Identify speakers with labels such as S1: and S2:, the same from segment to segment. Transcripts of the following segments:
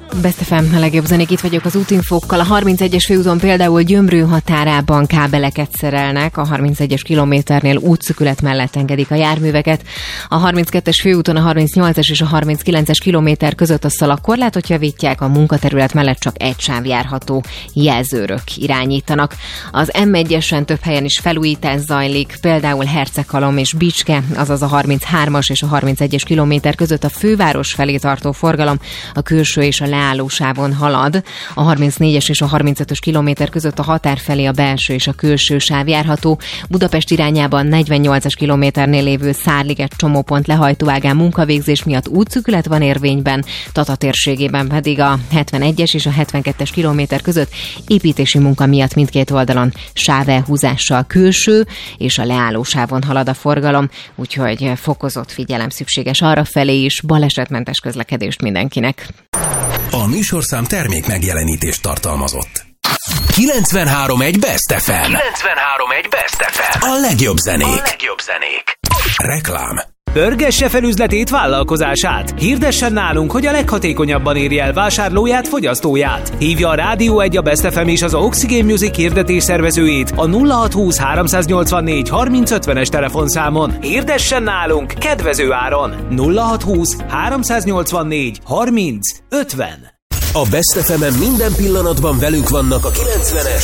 S1: Best FM, a legjobb zenék, itt vagyok az útinfókkal. A 31-es főúton például Gyömrő határában kábeleket szerelnek, a 31-es kilométernél útszükület mellett engedik a járműveket. A 32-es főúton a 38-es és a 39-es kilométer között a szalagkorlátot javítják, a munkaterület mellett csak egy sáv járható, jelzőrök irányítanak. Az M1-esen több helyen is felújítás zajlik, például Herceghalom és Bicske, azaz a 33-as és a 31-es kilométer között a főváros felé tartó forgalom a külső és a leállósávon halad. A 34-es és a 35-ös kilométer között a határ felé a belső és a külső sáv járható. Budapest irányában 48-as kilométernél lévő Szárliget csomópont lehajtóágán munkavégzés miatt útszűkület van érvényben, Tata térségében pedig a 71-es és a 72-es kilométer között építési munka miatt mindkét oldalon sávelhúzással külső és a leállósávon halad a forgalom, úgyhogy fokozott figyelem szükséges arrafelé is, balesetmentes közlekedést mindenkinek.
S2: A műsorszám termék megjelenítést tartalmazott. 93.1 Best FM. 93.1 Best FM. A legjobb zenék. Reklám.
S3: Pörgesse fel üzletét, vállalkozását. Hirdessen nálunk, hogy a leghatékonyabban érje el vásárlóját, fogyasztóját. Hívja a Rádió 1, a Best FM és az Oxygen Music hirdetés szervezőjét a 0620 384 3050-es telefonszámon. Hirdessen nálunk kedvező áron. 0620 384 3050.
S2: A Best FM-en minden pillanatban velünk vannak a 90-es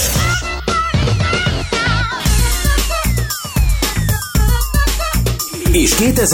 S2: és 2000